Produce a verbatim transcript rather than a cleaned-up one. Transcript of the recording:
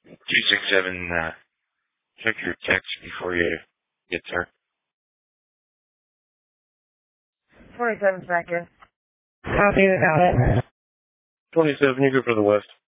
two six seven, uh, check your text before you get there. twenty-seven seconds. Copy, got it. twenty-seven, you go for the west.